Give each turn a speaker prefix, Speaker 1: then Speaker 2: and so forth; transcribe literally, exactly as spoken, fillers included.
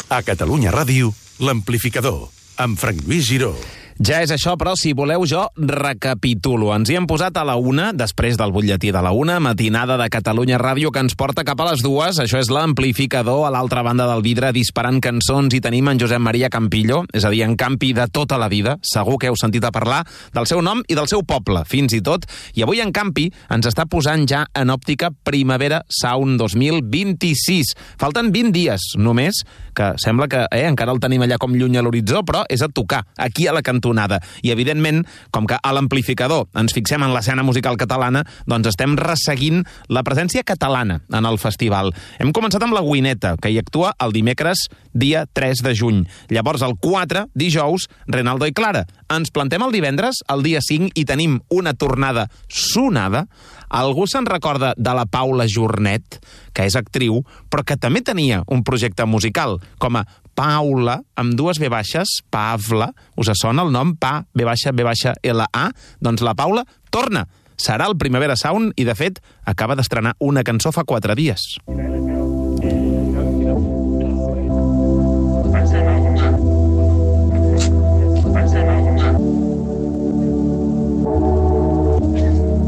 Speaker 1: A Catalunya Ràdio, l'Amplificador, amb Frank Lluís Giró.
Speaker 2: Ja és això, però si voleu jo recapitulo. Ens hi hem posat a la una, després del butlletí de la una, matinada de Catalunya Ràdio que ens porta cap a les dues. Això és l'Amplificador, a l'altra banda del vidre, disparant cançons, i tenim en Josep Maria Campillo, és a dir, en Campi de tota la vida. Segur que heu sentit a parlar del seu nom i del seu poble, fins i tot. I avui en Campi ens està posant ja en òptica Primavera Sound dos mil vint-i-sis. Falten vint dies només, que sembla que eh, encara el tenim allà com lluny a l'horitzó, però és a tocar, aquí a la cantonada. I, evidentment, com que a l'Amplificador ens fixem en l'escena musical catalana, doncs estem resseguint la presència catalana en el festival. Hem començat amb la Guineta, que hi actua el dimecres dia tres de juny. Llavors, el quatre, dijous, Renaldo i Clara. Ens plantem el divendres, el dia cinc, i tenim una tornada sonada. Algú se'n recorda de la Paula Jornet, que és actriu, però que també tenia un projecte musical, com a Paula, amb dues ve baixes, Pavla. Us sona el nom? Pa, ve baixa, ve baixa, L A? Doncs la Paula torna. Serà el Primavera Sound i, de fet, acaba d'estrenar una cançó fa quatre dies.